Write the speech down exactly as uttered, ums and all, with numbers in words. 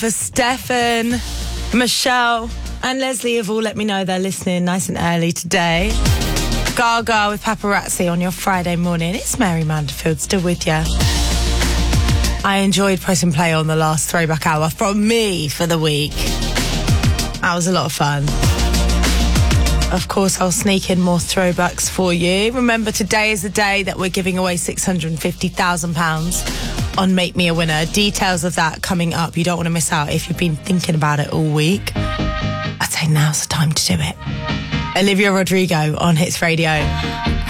For Stefan, Michelle and Leslie have all let me know they're listening nice and early today. Gaga with Paparazzi on your Friday morning. It's Mary Manderfield still with you. I enjoyed press and play on the last throwback hour from me for the week. That was a lot of fun. Of course, I'll sneak in more throwbacks for you. Remember, today is the day that we're giving away six hundred fifty thousand pounds on Make Me a Winner. Details of that coming up. You don't want to miss out if you've been thinking about it all week. I'd say now's the time to do it. Olivia Rodrigo on Hits Radio.